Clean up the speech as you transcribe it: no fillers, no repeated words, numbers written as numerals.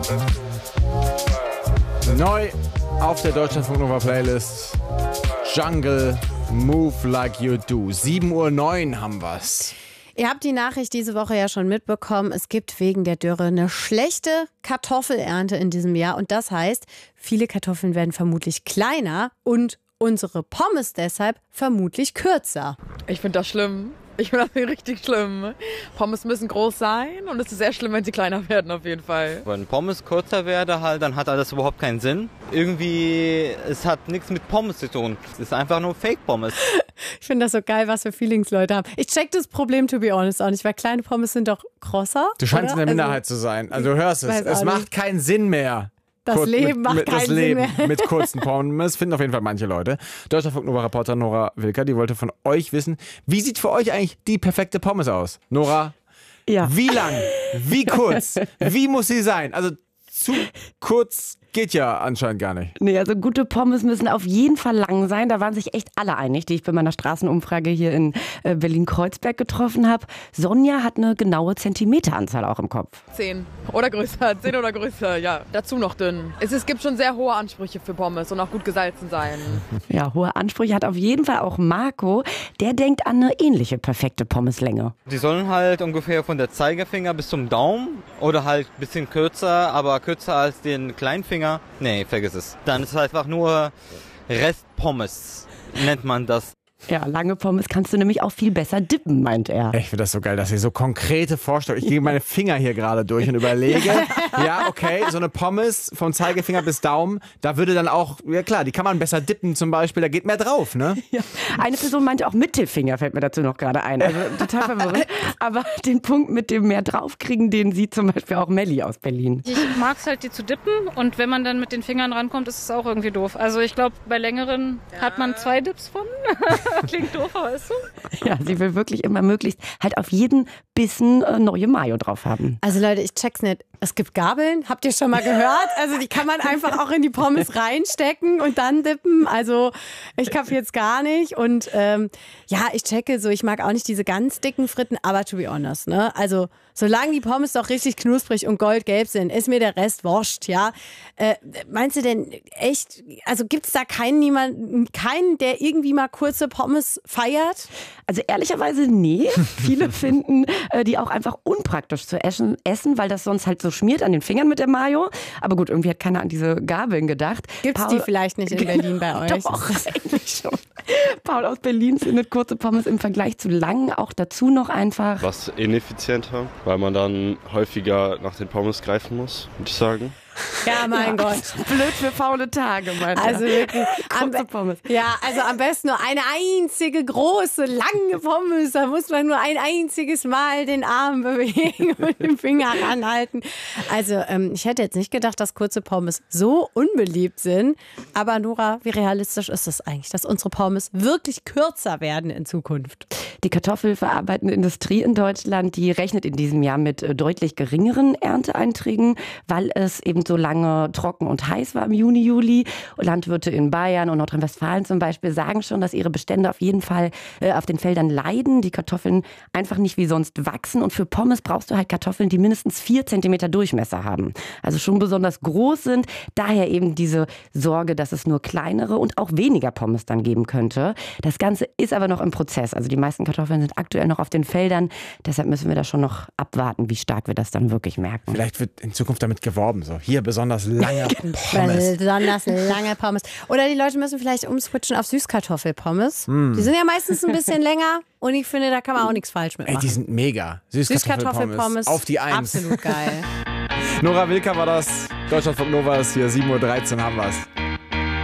Neu auf der Deutschlandfunk Nova Playlist. Jungle, Move Like You Do. 7:09 Uhr haben wir's. Ihr habt die Nachricht diese Woche ja schon mitbekommen. Es gibt wegen der Dürre eine schlechte Kartoffelernte in diesem Jahr. Und das heißt, viele Kartoffeln werden vermutlich kleiner und unsere Pommes deshalb vermutlich kürzer. Ich finde das schlimm. Ich finde das richtig schlimm. Pommes müssen groß sein und es ist sehr schlimm, wenn sie kleiner werden auf jeden Fall. Wenn Pommes kürzer werde halt, dann hat das überhaupt keinen Sinn. Irgendwie, es hat nichts mit Pommes zu tun. Es ist einfach nur Fake-Pommes. Ich finde das so geil, was für Feelings Leute haben. Ich check das Problem, to be honest, auch nicht, weil kleine Pommes sind doch grosser. Du scheinst oder? in der Minderheit zu sein. Also du hörst es. Es macht keinen Sinn mehr. Das Leben macht keinen Sinn mehr. Mit kurzen Pommes finden auf jeden Fall manche Leute. Deutschlandfunk Nova-Reporter Nora Wilker, die wollte von euch wissen, wie sieht für euch eigentlich die perfekte Pommes aus? Nora, ja. Wie lang, wie kurz, wie muss sie sein? Also zu kurz geht ja anscheinend gar nicht. Nee, also gute Pommes müssen auf jeden Fall lang sein. Da waren sich echt alle einig, die ich bei meiner Straßenumfrage hier in Berlin-Kreuzberg getroffen habe. Sonja hat eine genaue Zentimeteranzahl auch im Kopf. 10 oder größer, 10 oder größer, ja. Dazu noch dünn. Es gibt schon sehr hohe Ansprüche für Pommes und auch gut gesalzen sein. Ja, hohe Ansprüche hat auf jeden Fall auch Marco. Der denkt an eine ähnliche perfekte Pommeslänge. Die sollen halt ungefähr von der Zeigefinger bis zum Daumen oder halt ein bisschen kürzer, aber kürzer als den kleinen Finger. Nee, vergiss es. Dann ist es einfach nur Restpommes, nennt man das. Ja, lange Pommes kannst du nämlich auch viel besser dippen, meint er. Ich finde das so geil, dass ihr so konkrete Vorstellungen. Ich gehe meine Finger hier gerade durch und überlege, ja, okay, so eine Pommes vom Zeigefinger bis Daumen, da würde dann auch, ja klar, die kann man besser dippen zum Beispiel, da geht mehr drauf, ne? Ja. Eine Person meinte auch Mittelfinger, fällt mir dazu noch gerade ein. Also total verwirrend. Aber den Punkt mit dem mehr draufkriegen, den sieht zum Beispiel auch Melli aus Berlin. Ich mag es halt, die zu dippen und wenn man dann mit den Fingern rankommt, ist es auch irgendwie doof. Also ich glaube, bei längeren hat man 2 Dips von. Klingt doof, aber ist so. Ja, sie will wirklich immer möglichst halt auf jeden Bissen neue Mayo drauf haben. Also Leute, ich check's nicht. Es gibt Gabeln, habt ihr schon mal gehört? Also die kann man einfach auch in die Pommes reinstecken und dann dippen. Also ich kapiere jetzt gar nicht. Und ja, ich checke so, ich mag auch nicht diese ganz dicken Fritten, aber to be honest, ne? Also solange die Pommes doch richtig knusprig und goldgelb sind, ist mir der Rest wurscht, ja? Meinst du denn echt, also gibt's da keinen, der irgendwie mal kurze Pommes feiert? Also ehrlicherweise nee. Viele finden die auch einfach unpraktisch zu essen, weil das sonst halt so schmiert an den Fingern mit der Mayo. Aber gut, irgendwie hat keiner an diese Gabeln gedacht. Gibt's die vielleicht nicht in Berlin bei euch? Doch, eigentlich schon. Paul aus Berlin findet kurze Pommes im Vergleich zu langen auch dazu noch einfach was ineffizienter, weil man dann häufiger nach den Pommes greifen muss, würde ich sagen. Ja, mein Gott. Blöd für faule Tage, meinte Also wirklich. kurze Pommes. Ja, also am besten nur eine einzige große, lange Pommes. Da muss man nur ein einziges Mal den Arm bewegen und den Finger ranhalten. Also ich hätte jetzt nicht gedacht, dass kurze Pommes so unbeliebt sind. Aber Nora, wie realistisch ist das eigentlich, dass unsere Pommes wirklich kürzer werden in Zukunft? Die kartoffelverarbeitende Industrie in Deutschland, die rechnet in diesem Jahr mit deutlich geringeren Ernteeinträgen, weil es eben so lange trocken und heiß war im Juni, Juli. Landwirte in Bayern und Nordrhein-Westfalen zum Beispiel sagen schon, dass ihre Bestände auf jeden Fall auf den Feldern leiden. Die Kartoffeln einfach nicht wie sonst wachsen. Und für Pommes brauchst du halt Kartoffeln, die mindestens 4 Zentimeter Durchmesser haben. Also schon besonders groß sind. Daher eben diese Sorge, dass es nur kleinere und auch weniger Pommes dann geben könnte. Das Ganze ist aber noch im Prozess. Also die meisten Kartoffeln sind aktuell noch auf den Feldern. Deshalb müssen wir da schon noch abwarten, wie stark wir das dann wirklich merken. Vielleicht wird in Zukunft damit geworben, so hier besonders lange Pommes. Besonders lange Pommes. Oder die Leute müssen vielleicht umswitchen auf Süßkartoffelpommes. Die sind ja meistens ein bisschen länger und ich finde, da kann man auch nichts falsch mitmachen. Ey, die sind mega. Süßkartoffelpommes. Auf die 1. Absolut geil. Nora Wilker war das. Deutschlandfunk Nova ist hier, 7:13 Uhr haben wir's.